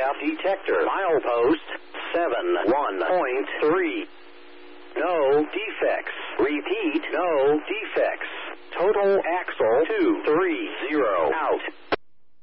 aircraft detector. Milepost 71.3. No defects. Repeat, no defects. Total axle 230 out.